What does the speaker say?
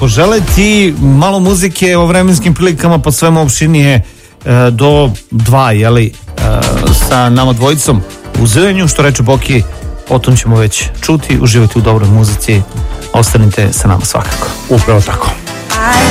poželeti malo muzike o vremenskim prilikama, po svemu opštinije do 2, sa nama dvojicom u Zrenju, što reče Boki, o tom ćemo već čuti. Uživajte u dobroj muzici, ostanite sa nama svakako. Upravo tako.